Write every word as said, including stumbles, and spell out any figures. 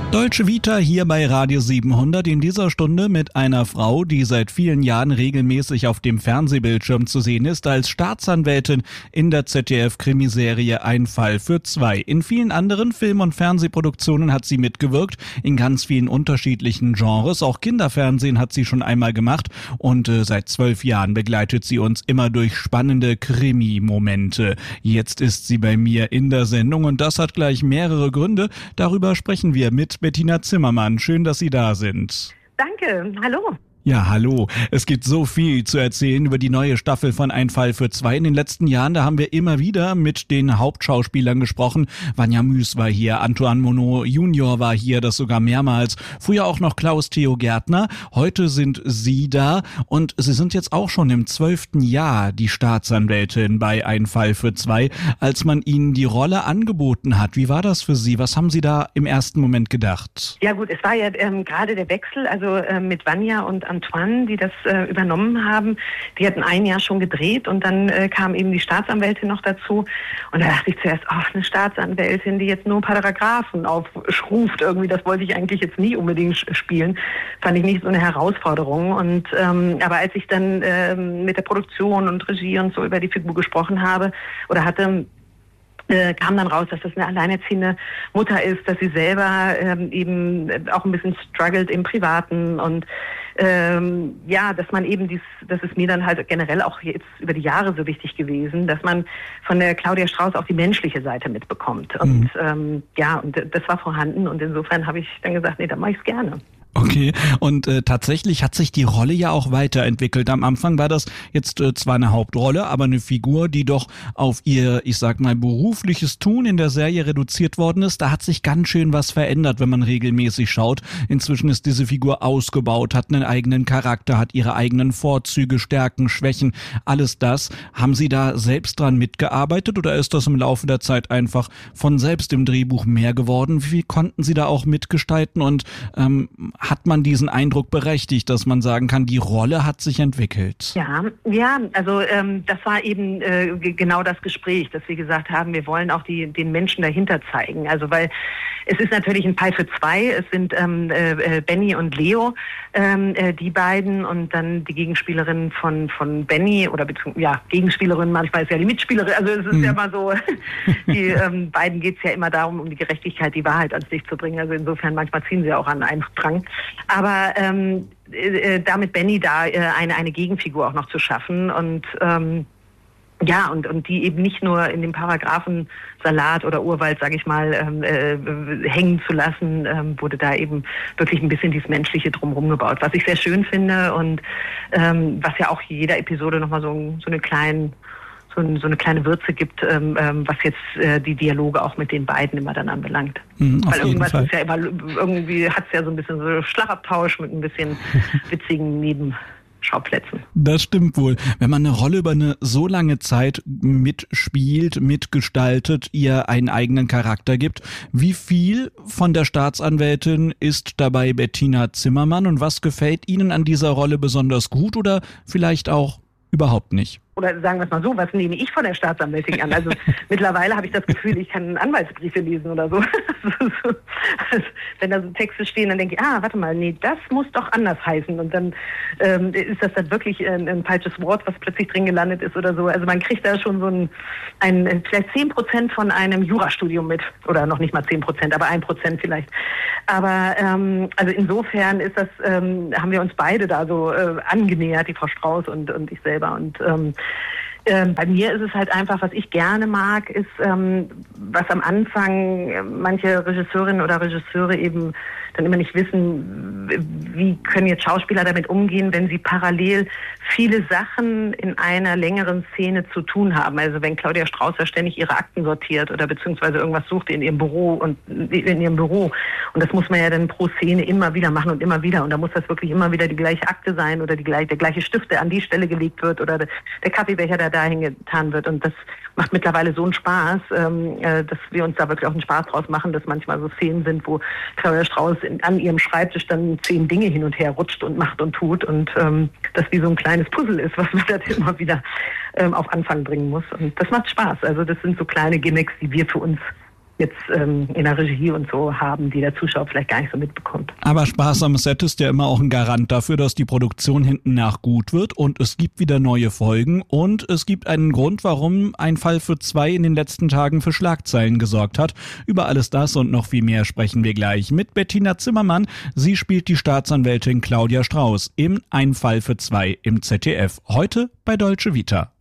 Dolce Vita hier bei Radio siebenhundert, in dieser Stunde mit einer Frau, die seit vielen Jahren regelmäßig auf dem Fernsehbildschirm zu sehen ist, als Staatsanwältin in der Z D F-Krimiserie Ein Fall für zwei. In vielen anderen Film- und Fernsehproduktionen hat sie mitgewirkt, in ganz vielen unterschiedlichen Genres. Auch Kinderfernsehen hat sie schon einmal gemacht und äh, seit zwölf Jahren begleitet sie uns immer durch spannende Krimi-Momente. Jetzt ist sie bei mir in der Sendung und das hat gleich mehrere Gründe. Darüber sprechen wir mit Bettina Zimmermann. Schön, dass Sie da sind. Danke, hallo. Ja, hallo. Es gibt so viel zu erzählen über die neue Staffel von Ein Fall für zwei. In den letzten Jahren, da haben wir immer wieder mit den Hauptschauspielern gesprochen. Vanja Müß war hier, Antoine Monod Junior war hier, das sogar mehrmals. Früher auch noch Klaus-Theo Gärtner. Heute sind Sie da und Sie sind jetzt auch schon im zwölften Jahr die Staatsanwältin bei Ein Fall für zwei. Als man Ihnen die Rolle angeboten hat, wie war das für Sie? Was haben Sie da im ersten Moment gedacht? Ja gut, es war ja ähm, gerade der Wechsel, also äh, mit Vanja und Antoine, die das äh, übernommen haben. Die hatten ein Jahr schon gedreht und dann äh, kam eben die Staatsanwältin noch dazu. Und da dachte ich zuerst, ach, eine Staatsanwältin, die jetzt nur Paragraphen aufschruft irgendwie, das wollte ich eigentlich jetzt nie unbedingt spielen. Fand ich nicht so eine Herausforderung. Und ähm, aber als ich dann ähm, mit der Produktion und Regie und so über die Figur gesprochen habe oder hatte, Äh, kam dann raus, dass das eine alleinerziehende Mutter ist, dass sie selber ähm, eben auch ein bisschen struggelt im Privaten und ähm, ja, dass man eben dies, das ist mir dann halt generell auch jetzt über die Jahre so wichtig gewesen, dass man von der Claudia Strauß auch die menschliche Seite mitbekommt. Und mhm. ähm, ja, und das war vorhanden und insofern habe ich dann gesagt, nee, dann mache ich es gerne. Okay, und äh, tatsächlich hat sich die Rolle ja auch weiterentwickelt. Am Anfang war das jetzt äh, zwar eine Hauptrolle, aber eine Figur, die doch auf ihr, ich sag mal, berufliches Tun in der Serie reduziert worden ist. Da hat sich ganz schön was verändert, wenn man regelmäßig schaut. Inzwischen ist diese Figur ausgebaut, hat einen eigenen Charakter, hat ihre eigenen Vorzüge, Stärken, Schwächen, alles das. Haben Sie da selbst dran mitgearbeitet oder ist das im Laufe der Zeit einfach von selbst im Drehbuch mehr geworden? Wie viel konnten Sie da auch mitgestalten und ähm, hat man diesen Eindruck berechtigt, dass man sagen kann, die Rolle hat sich entwickelt? Ja, ja, also ähm, das war eben äh, g- genau das Gespräch, dass wir gesagt haben, wir wollen auch die, den Menschen dahinter zeigen. Also weil es ist natürlich ein Fall für zwei, es sind ähm, äh, Benny und Leo, ähm, äh, die beiden und dann die Gegenspielerin von von Benny oder beziehungsweise ja, Gegenspielerin, manchmal ist ja die Mitspielerin, also es ist mhm. ja immer so, die ähm, beiden geht es ja immer darum, um die Gerechtigkeit, die Wahrheit ans Licht zu bringen, also insofern manchmal ziehen sie auch an einen Strang. Aber ähm, äh, damit Benny da äh, eine eine Gegenfigur auch noch zu schaffen und ähm, ja und und die eben nicht nur in dem Paragraphen Salat oder Urwald, sage ich mal, ähm, äh, hängen zu lassen, ähm, wurde da eben wirklich ein bisschen dieses Menschliche drumherum gebaut, was ich sehr schön finde und ähm, was ja auch jeder Episode nochmal so, so eine kleinen so eine kleine Würze gibt, ähm, was jetzt äh, die Dialoge auch mit den beiden immer dann anbelangt. Mhm, Weil irgendwas ist ja immer, irgendwie hat es ja so ein bisschen so Schlagabtausch mit ein bisschen witzigen Nebenschauplätzen. Das stimmt wohl. Wenn man eine Rolle über eine so lange Zeit mitspielt, mitgestaltet, ihr einen eigenen Charakter gibt, wie viel von der Staatsanwältin ist dabei Bettina Zimmermann und was gefällt Ihnen an dieser Rolle besonders gut oder vielleicht auch überhaupt nicht? Oder sagen wir es mal so, was nehme ich von der Staatsanwältin an? Also mittlerweile habe ich das Gefühl, ich kann Anwaltsbriefe lesen oder so. Also, wenn da so Texte stehen, dann denke ich, ah, warte mal, nee, das muss doch anders heißen. Und dann ähm, ist das dann wirklich ein, ein falsches Wort, was plötzlich drin gelandet ist oder so. Also man kriegt da schon so ein, ein vielleicht zehn Prozent von einem Jurastudium mit. Oder noch nicht mal zehn Prozent, aber ein Prozent vielleicht. Aber ähm, also insofern ist das, ähm, haben wir uns beide da so äh, angenähert, die Frau Strauß und, und ich selber. Und ähm, Ähm, bei mir ist es halt einfach, was ich gerne mag, ist, ähm, was am Anfang äh, manche Regisseurinnen oder Regisseure eben dann immer nicht wissen, wie können jetzt Schauspieler damit umgehen, wenn sie parallel viele Sachen in einer längeren Szene zu tun haben. Also wenn Claudia Strauß ja ständig ihre Akten sortiert oder beziehungsweise irgendwas sucht in ihrem Büro und in ihrem Büro. Und das muss man ja dann pro Szene immer wieder machen und immer wieder. Und da muss das wirklich immer wieder die gleiche Akte sein oder die gleiche, der gleiche Stift, der an die Stelle gelegt wird oder der Kaffeebecher, der dahin getan wird. Und das macht mittlerweile so einen Spaß, ähm, äh, dass wir uns da wirklich auch einen Spaß draus machen, dass manchmal so Szenen sind, wo Claudia Strauß in, an ihrem Schreibtisch dann zehn Dinge hin und her rutscht und macht und tut und ähm, das wie so ein kleines Puzzle ist, was man dann immer wieder ähm, auf Anfang bringen muss. Und das macht Spaß. Also das sind so kleine Gimmicks, die wir für uns jetzt ähm, in der Regie und so haben, die der Zuschauer vielleicht gar nicht so mitbekommt. Aber sparsames Set ist ja immer auch ein Garant dafür, dass die Produktion hinten nach gut wird und es gibt wieder neue Folgen und es gibt einen Grund, warum Ein Fall für zwei in den letzten Tagen für Schlagzeilen gesorgt hat. Über alles das und noch viel mehr sprechen wir gleich mit Bettina Zimmermann. Sie spielt die Staatsanwältin Claudia Strauß im Ein Fall für zwei im Z D F. Heute bei Deutsche Vita.